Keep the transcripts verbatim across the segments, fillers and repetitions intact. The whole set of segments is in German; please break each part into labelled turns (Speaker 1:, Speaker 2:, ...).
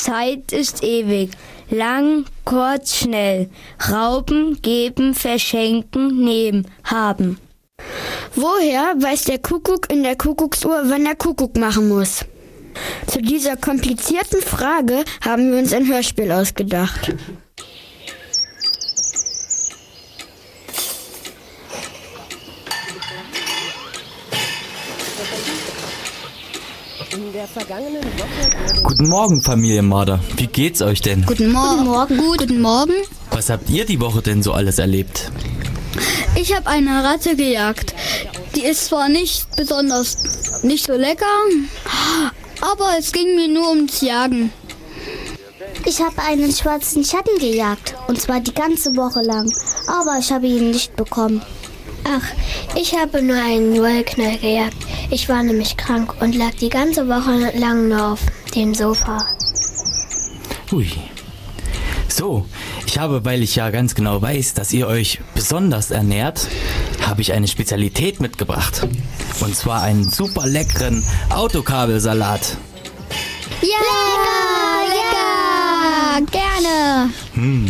Speaker 1: Zeit ist ewig, lang, kurz, schnell. Rauben, geben, verschenken, nehmen, haben.
Speaker 2: Woher weiß der Kuckuck in der Kuckucksuhr, wann er Kuckuck machen muss? Zu dieser komplizierten Frage haben wir uns ein Hörspiel ausgedacht.
Speaker 3: In der vergangenen Woche...
Speaker 4: Guten Morgen, Familie Marder. Wie geht's euch denn?
Speaker 5: Guten Morgen. Guten Morgen. Gut. Guten Morgen.
Speaker 4: Was habt ihr die Woche denn so alles erlebt?
Speaker 5: Ich habe eine Ratte gejagt. Die ist zwar nicht besonders, nicht so lecker, aber es ging mir nur ums Jagen.
Speaker 6: Ich habe einen schwarzen Schatten gejagt, und zwar die ganze Woche lang, aber ich habe ihn nicht bekommen.
Speaker 7: Ach, ich habe nur einen Wollknall gejagt. Ich war nämlich krank und lag die ganze Woche lang nur auf dem Sofa.
Speaker 4: Hui. So, ich habe, weil ich ja ganz genau weiß, dass ihr euch besonders ernährt, habe ich eine Spezialität mitgebracht. Und zwar einen super leckeren Autokabelsalat.
Speaker 5: Ja, lecker, lecker, gerne.
Speaker 4: Hm.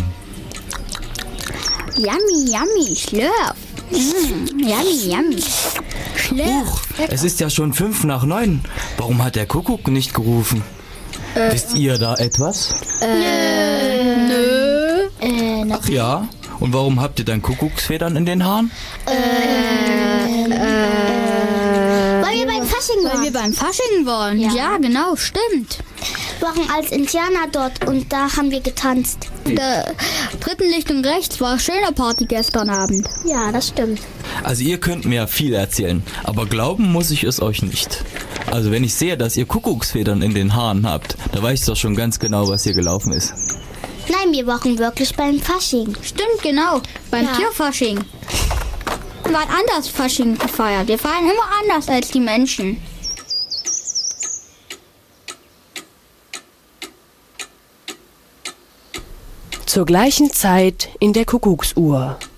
Speaker 5: Yummy, yummy, schlürf. Mm, yummy, yummy.
Speaker 4: Huch, es ist ja schon fünf nach neun. Warum hat der Kuckuck nicht gerufen? Äh, Wisst ihr da etwas?
Speaker 5: Äh, nö.
Speaker 7: Äh,
Speaker 4: Ach ja? Und warum habt ihr dann Kuckucksfedern in den Haaren?
Speaker 6: Äh, äh, weil wir beim Fasching waren.
Speaker 5: Weil wir beim Fasching waren. Ja, ja, genau, stimmt.
Speaker 6: Wir waren als Indianer dort und da haben wir getanzt.
Speaker 5: Der dritten Lichtung rechts war schöner Party gestern Abend.
Speaker 6: Ja, das stimmt.
Speaker 4: Also ihr könnt mir viel erzählen, aber glauben muss ich es euch nicht. Also wenn ich sehe, dass ihr Kuckucksfedern in den Haaren habt, da weiß ich doch schon ganz genau, was hier gelaufen ist.
Speaker 6: Nein, wir waren wirklich beim Fasching.
Speaker 5: Stimmt, genau, beim
Speaker 6: Ja.
Speaker 5: Tierfasching. Wir waren anders Fasching gefeiert. Wir feiern immer anders als die Menschen.
Speaker 3: Zur gleichen Zeit in der Kuckucksuhr.